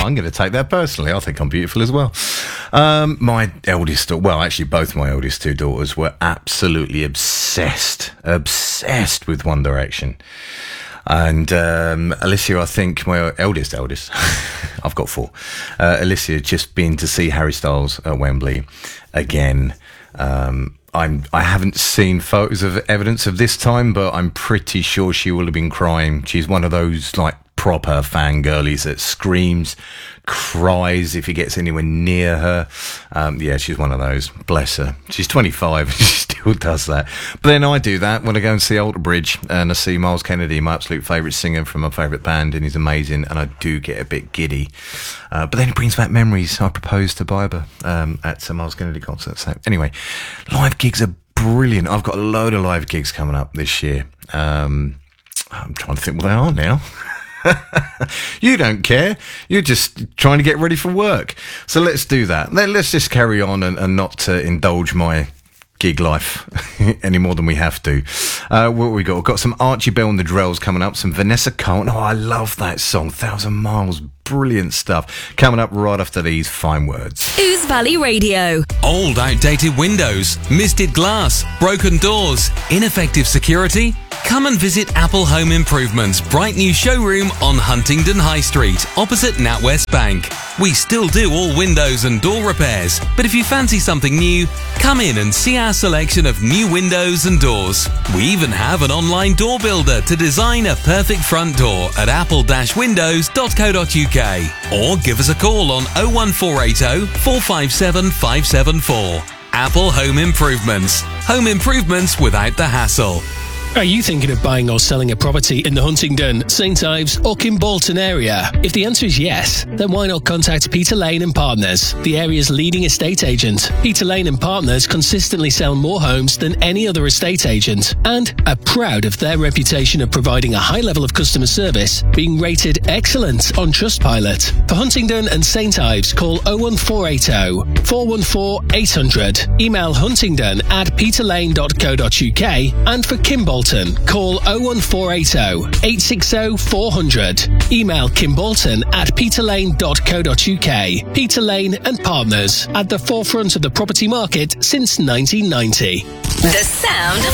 I'm going to take that personally. I think I'm beautiful as well. My eldest, well, actually both my eldest two daughters were absolutely obsessed with One Direction. And Alicia, I think my eldest, I've got four. Alicia just been to see Harry Styles at Wembley again. I haven't seen photos of evidence of this time, but I'm pretty sure she will have been crying. She's one of those like proper fangirlies that screams, cries if he gets anywhere near her. Yeah, she's one of those. Bless her. She's 25 and she still does that. But then I do that when I go and see Alter Bridge and I see Miles Kennedy, my absolute favourite singer from my favourite band, and he's amazing, and I do get a bit giddy. But then it brings back memories. I proposed to Biber at a Miles Kennedy concert. So anyway, live gigs are brilliant. I've got a load of live gigs coming up this year. I'm trying to think what they are now. You don't care. You're just trying to get ready for work. So let's do that. Let's just carry on and not indulge my gig life any more than we have to. What we got? We've got some Archie Bell and the Drells coming up. Some Vanessa Carlton. Oh, I love that song. 1,000 Miles. Brilliant stuff. Coming up right after these fine words. Ouse Valley Radio. Old, outdated windows, misted glass, broken doors, ineffective security? Come and visit Apple Home Improvements' bright new showroom on Huntingdon High Street, opposite NatWest Bank. We still do all windows and door repairs, but if you fancy something new, come in and see our selection of new windows and doors. We even have an online door builder to design a perfect front door at apple-windows.co.uk, or give us a call on 01480 457 574. Apple Home Improvements. Home improvements without the hassle. Are you thinking of buying or selling a property in the Huntingdon, St Ives or Kimbolton area? If the answer is yes, then why not contact Peter Lane and Partners, the area's leading estate agent. Peter Lane and Partners consistently sell more homes than any other estate agent and are proud of their reputation of providing a high level of customer service, being rated excellent on Trustpilot. For Huntingdon and St Ives, call 01480 414 800. Email huntingdon@peterlane.co.uk, and for Kimbolton, call 01480 860 400. Email kimbolton@peterlane.co.uk. Peter Lane and Partners, at the forefront of the property market since 1990. The sound of